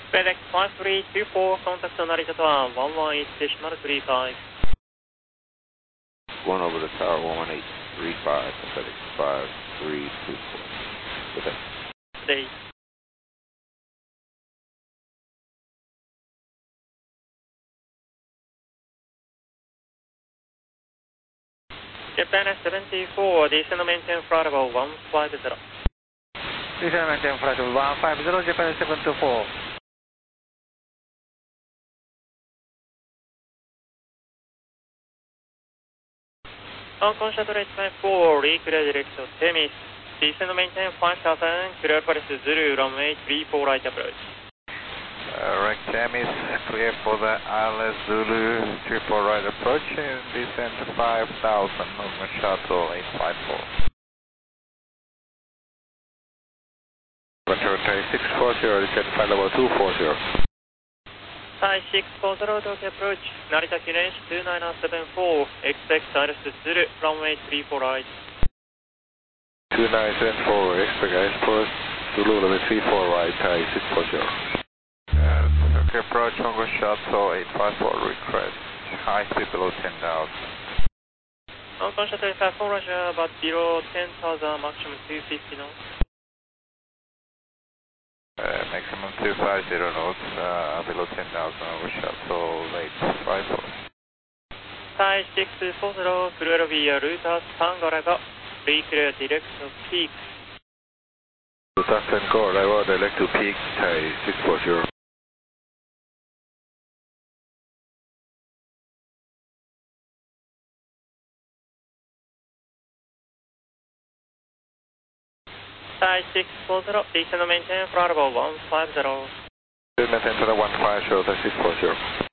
FedEx 5324, contact Narita Tower 118.35. Going over the tower 11835, FedEx 5324. Good day. Day. Japan 74, descend maintain flight level 150. Descend maintain flight level 150, Japan 724. On contact rate 4, reclear direction Temis. Descend maintain 5000, clear Paris Zulu, runway 34 right approach. Rec Temis, clear for the ILS Zulu, 34 right approach, and descend 5000, movement shuttle 854. Control 640, descend flight level 240. Thai 640, Tokyo approach, Narita Kinesh 2974, expect ILS Zulu, runway 34 right. 2974, expect ILS Zulu, level 34 right, Thai 640. Tokyo approach, Hongo shuttle 854, request, high speed below 10,000. On contact rate 4, Roger, but below 10,000, maximum 250 knots. Maximum 250 knots, below 10,000 over shuttle, late 54. Thai 640, clear via Rutas Tango, reclear direction peak. Rutas Tango, arrival direct to peak, Thai 640. Thai 640, descend maintain flight level 150. Maintain for the 150, Thai 640.